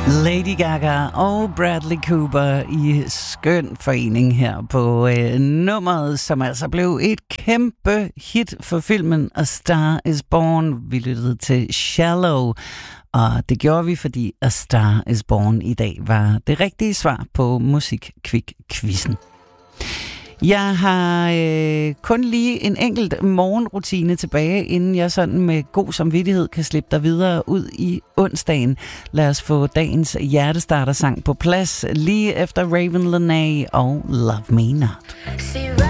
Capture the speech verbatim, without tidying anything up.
Lady Gaga og Bradley Cooper i skøn forening her på øh, nummeret, som altså blev et kæmpe hit for filmen A Star Is Born. Vi lyttede til Shallow, og det gjorde vi, fordi A Star Is Born i dag var det rigtige svar på Musikquiz-quizzen. Jeg har øh, kun lige en enkelt morgenrutine tilbage, inden jeg sådan med god samvittighed kan slippe dig videre ud i onsdagen. Lad os få dagens hjertestartersang på plads lige efter Raven Lenae og Love Me Not.